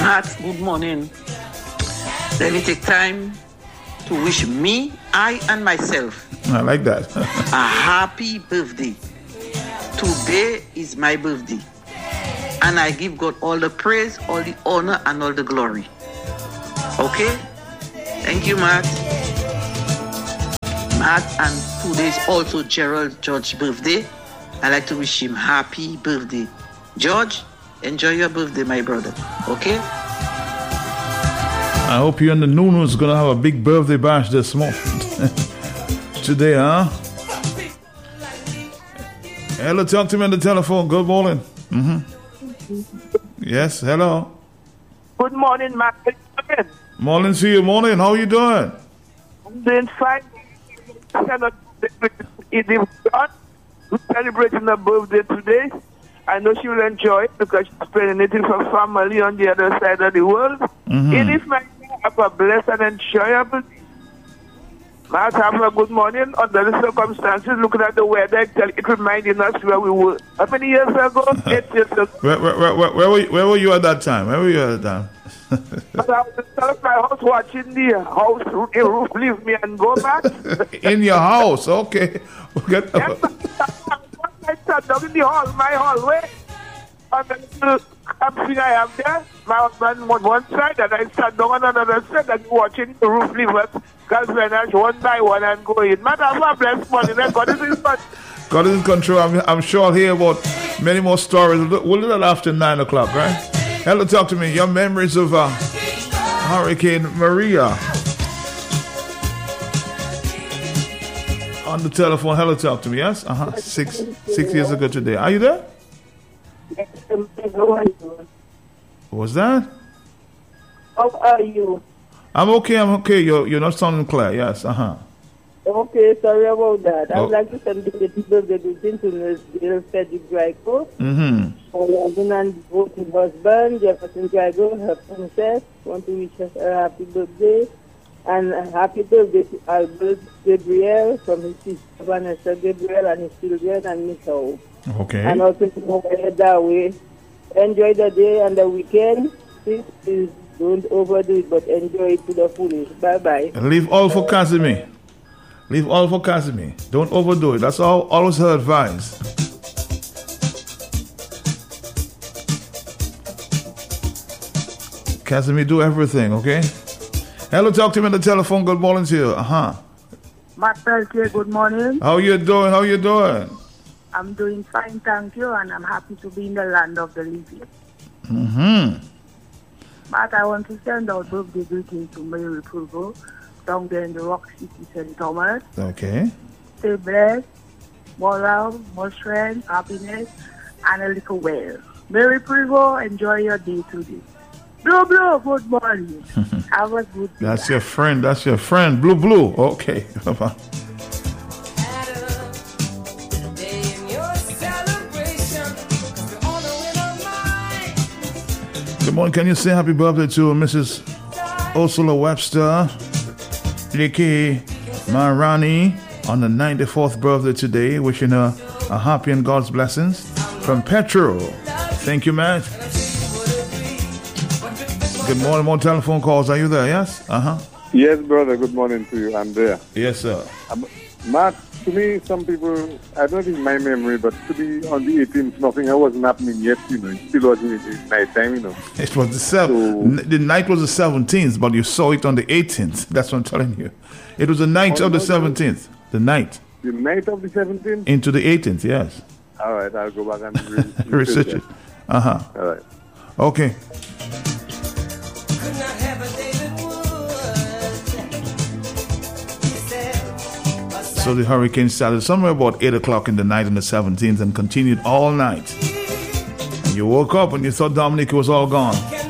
Matt, good morning. Let me take time to wish me, I and myself I like that. a happy birthday. Today is my birthday. And I give God all the praise, all the honor, and all the glory. Okay? Thank you, Matt. Matt, and today is also Gerald George's birthday. I'd like to wish him happy birthday. George, enjoy your birthday, my brother. Okay? I hope you and the Nunu's gonna have a big birthday bash this month. Today, huh? Hello, talk to me on the telephone. Good morning. Yes, hello. Good morning, Matt. Morning to you. Morning. How you doing? I'm doing fine. We're celebrating her birthday today. I know she will enjoy it because she's spending it with her family on the other side of the world. It is my have a blessed and enjoyable day. Matt, have a good morning. Under the circumstances, looking at the weather, it reminding us where we were. How many years ago? 8 years ago. Where were you at that time? Where were you at that time? But I was inside of my house watching the house roof leave me and go back. In your house, okay. Yes, I sat down in the hall, my hallway. And the little camping I have there, my husband on one side, and I sat down on another side and watching the roof leave us. Girlfriends one by one and go in. Man, have a blessed morning. God is in control. God is in control. I'm sure I'll hear about many more stories. We'll do that after 9 o'clock, right? Hello, talk to me. Your memories of Hurricane Maria. On the telephone. Hello, talk to me. Yes? 6 years ago today. Are you there? How are you? What was that? How are you? I'm okay. You're not sounding clear. Yes. Okay, sorry about that. I would like to send the birthday greeting to Ms. Gail Frederick Drago. Her husband and devoted husband, Jefferson Drago, her princess. Want to wish her a happy birthday. And a happy birthday to Albert Gabriel from his sister Vanessa Gabriel and his children and Miss Howe. Okay. And also to go that way. Enjoy the day and the weekend. Please don't overdo it, but enjoy it to the fullest. Bye-bye. And leave all for Casimir. Don't overdo it. That's always her advice. Casimir, do everything, okay? Hello, talk to me on the telephone. Good morning to you. Matt Peltier, good morning. How you doing? I'm doing fine, thank you, and I'm happy to be in the land of the living. Matt, I want to send out birthday greetings to Mary Prugo down there in the Rock City, St. Thomas. Okay. Stay blessed, more love, more strength, happiness, and a little well. Mary Prugo, enjoy your day today. Blue, good morning. Have a good day. That's your friend. Blue. Okay. Good morning. Can you say happy birthday to Mrs. Ursula Webster, Nikki Marani, on the 94th birthday today? Wishing her a happy and God's blessings from Petro. Thank you, Matt. Good morning. More telephone calls. Are you there? Yes? Yes, brother. Good morning to you. I'm there. Yes, sir. Matt, to me, some people, I don't think my memory, but to be on the 18th, nothing wasn't happening yet, It still wasn't night time, It was the night was the 17th, but you saw it on the 18th. That's what I'm telling you. It was the night of the 17th. The night. The night of the 17th? Into the 18th, yes. All right, I'll go back and research it. All right. Okay. So the hurricane started somewhere about 8 o'clock in the night on the 17th and continued all night. And you woke up and you thought Dominic was all gone.